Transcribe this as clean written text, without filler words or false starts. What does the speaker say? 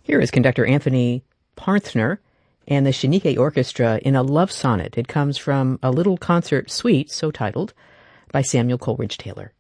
Here is conductor Anthony Parthner and the Shanike Orchestra in a love sonnet. It comes from a little concert suite, so titled, by Samuel Coleridge Taylor.